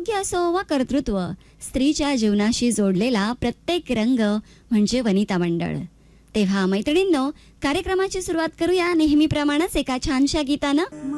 आरोग्य असो वा कर्तृत्व, स्त्रीच्या जीवनाशी जोडलेला प्रत्येक रंग म्हणजे वनिता मंडळ. तेव्हा मैत्रिणींनो, कार्यक्रमाची सुरुवात करूया नेहमीप्रमाणेच एका छानशा गीतानं.